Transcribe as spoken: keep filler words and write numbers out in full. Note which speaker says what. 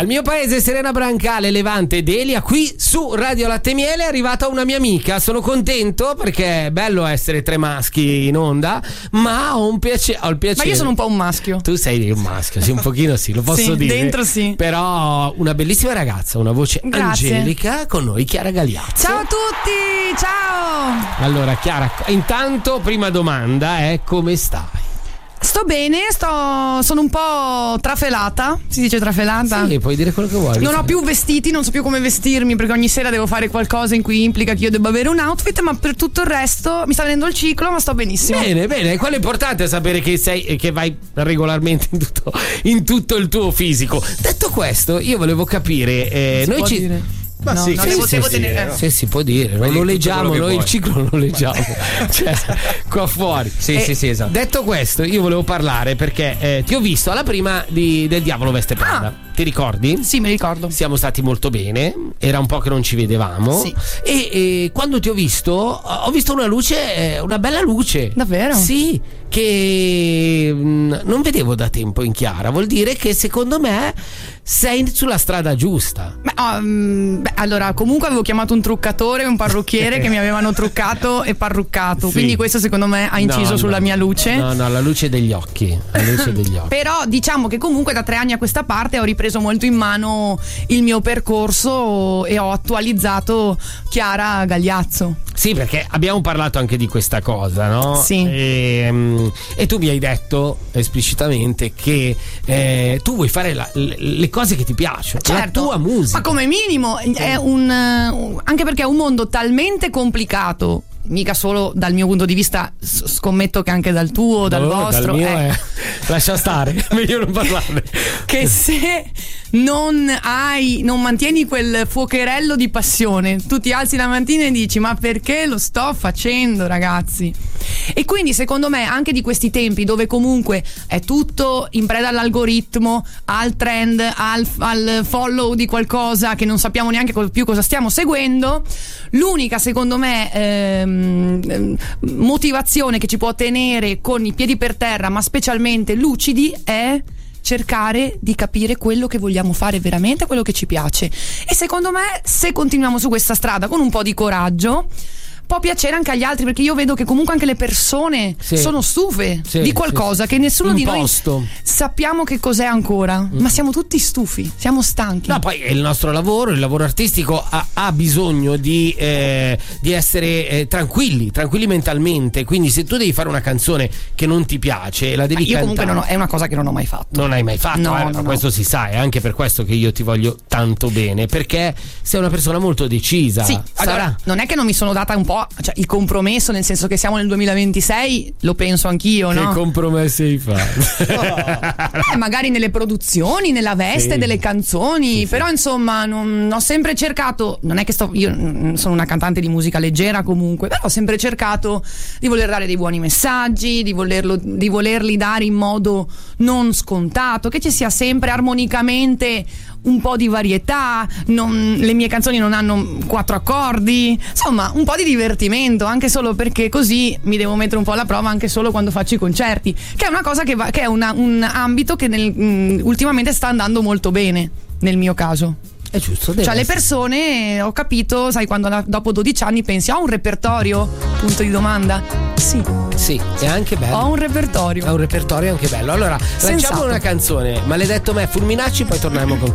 Speaker 1: Dal mio paese, Serena Brancale, Levante ed Elia, qui su Radio Latte Miele è arrivata una mia amica. Sono contento perché è bello essere tre maschi in onda, ma ho un piacere, ho il piacere.
Speaker 2: Ma io sono un po' un maschio.
Speaker 1: Tu sei un maschio, sì, un pochino sì, lo posso
Speaker 2: sì,
Speaker 1: dire.
Speaker 2: Dentro sì.
Speaker 1: Però una bellissima ragazza, una voce
Speaker 2: Grazie.
Speaker 1: angelica, con noi Chiara Gagliazzo.
Speaker 2: Ciao a tutti, ciao.
Speaker 1: Allora Chiara, intanto prima domanda è: come stai?
Speaker 2: Sto bene, sto sono un po' trafelata, si dice trafelata?
Speaker 1: Sì, puoi dire quello che vuoi.
Speaker 2: Non ho più vestiti, non so più come vestirmi perché ogni sera devo fare qualcosa in cui implica che io debba avere un outfit, ma per tutto il resto mi sta venendo il ciclo, ma sto benissimo.
Speaker 1: Bene, bene, quello è importante, sapere che sei che vai regolarmente in tutto, in tutto il tuo fisico. Detto questo, io volevo capire, eh, noi ci
Speaker 2: dire.
Speaker 3: Ma
Speaker 2: no,
Speaker 3: sì,
Speaker 2: non
Speaker 3: sì,
Speaker 2: ne potevo
Speaker 3: sì,
Speaker 2: tenere.
Speaker 3: sì,
Speaker 1: Sì, si può dire, non lo leggiamo, noi il ciclo lo leggiamo. Cioè, qua fuori.
Speaker 3: Sì,
Speaker 1: E
Speaker 3: sì, sì, esatto.
Speaker 1: Detto questo, io volevo parlare perché eh, ti ho visto alla prima di, del Diavolo Veste Prada.
Speaker 2: Ah.
Speaker 1: Ti ricordi?
Speaker 2: Sì, mi ricordo.
Speaker 1: Siamo stati molto bene, era un po' che non ci vedevamo.
Speaker 2: Sì.
Speaker 1: E, e quando ti ho visto, ho visto una luce, una bella luce.
Speaker 2: Davvero?
Speaker 1: Sì, che mh, non vedevo da tempo in Chiara. Vuol dire che secondo me sei sulla strada giusta.
Speaker 2: Beh, um, beh, allora, comunque avevo chiamato un truccatore e un parrucchiere che mi avevano truccato e parruccato.
Speaker 1: Sì.
Speaker 2: Quindi questo secondo me ha inciso
Speaker 1: No,
Speaker 2: sulla
Speaker 1: no,
Speaker 2: mia luce.
Speaker 1: No, no, la luce degli occhi. La luce degli occhi.
Speaker 2: Però diciamo che comunque da tre anni a questa parte ho ripreso molto in mano il mio percorso e ho attualizzato Chiara Gagliazzo.
Speaker 1: Sì, perché abbiamo parlato anche di questa cosa, no?
Speaker 2: Sì.
Speaker 1: E, um, e tu mi hai detto esplicitamente che eh, tu vuoi fare la, le, le cose che ti piacciono,
Speaker 2: Certo,
Speaker 1: la tua musica.
Speaker 2: ma come minimo è un uh, anche perché è un mondo talmente complicato, mica solo dal mio punto di vista, s- scommetto che anche dal tuo, dal
Speaker 1: No,
Speaker 2: vostro,
Speaker 1: dal mio
Speaker 2: eh,
Speaker 1: è... lascia stare, meglio non parlarne.
Speaker 2: che se non hai, non mantieni quel fuocherello di passione, tu ti alzi la mattina e dici: ma perché lo sto facendo, ragazzi? E quindi secondo me anche di questi tempi dove comunque è tutto in preda all'algoritmo, al trend, al, al follow di qualcosa che non sappiamo neanche più cosa stiamo seguendo, l'unica secondo me ehm, motivazione che ci può tenere con i piedi per terra ma specialmente lucidi è cercare di capire quello che vogliamo fare veramente, quello che ci piace. E secondo me se continuiamo su questa strada con un po' di coraggio può piacere anche agli altri, perché io vedo che comunque anche le persone
Speaker 1: Sì.
Speaker 2: sono stufe
Speaker 1: Sì,
Speaker 2: di qualcosa
Speaker 1: sì,
Speaker 2: che nessuno
Speaker 1: Imposto.
Speaker 2: di noi sappiamo che cos'è ancora, mm. ma siamo tutti stufi, siamo stanchi.
Speaker 1: No, poi è il nostro lavoro, il lavoro artistico ha, ha bisogno di, eh, di essere eh, tranquilli, tranquilli mentalmente. Quindi se tu devi fare una canzone che non ti piace, la devi
Speaker 2: io
Speaker 1: cantare.
Speaker 2: comunque non ho, è una cosa che non ho mai fatto.
Speaker 1: Non hai mai fatto,
Speaker 2: No,
Speaker 1: eh,
Speaker 2: no,
Speaker 1: ma
Speaker 2: no.
Speaker 1: questo si sa, è anche per questo che io ti voglio tanto bene, perché sei una persona molto decisa.
Speaker 2: Sì,
Speaker 1: Sarà.
Speaker 2: allora, non è che non mi sono data un po', cioè il compromesso, nel senso che siamo nel duemilaventisei, lo penso anch'io,
Speaker 1: Che
Speaker 2: no?
Speaker 1: compromessi hai fatto?
Speaker 2: Eh, magari nelle produzioni, nella veste
Speaker 1: Sì.
Speaker 2: delle canzoni,
Speaker 1: Sì, sì.
Speaker 2: però insomma non, ho sempre cercato, non è che sto, io mm, sono una cantante di musica leggera comunque, però ho sempre cercato di voler dare dei buoni messaggi, di, volerlo, di volerli dare in modo non scontato, che ci sia sempre armonicamente un po' di varietà, non, le mie canzoni non hanno quattro accordi, insomma un po' di divertimento, anche solo perché così mi devo mettere un po' alla prova anche solo quando faccio i concerti, che è una cosa che, va, che è una, un ambito che nel, mh, ultimamente sta andando molto bene nel mio caso.
Speaker 1: È giusto, deve
Speaker 2: Cioè le
Speaker 1: essere.
Speaker 2: persone, ho capito, sai, quando la, dopo dodici anni pensi: ho un repertorio? Punto di domanda. Sì,
Speaker 1: Sì, è anche bello.
Speaker 2: ho un repertorio.
Speaker 1: È un repertorio anche bello. Allora,
Speaker 2: Sensato.
Speaker 1: lanciamo una canzone, maledetto me, Fulminacci, poi torniamo con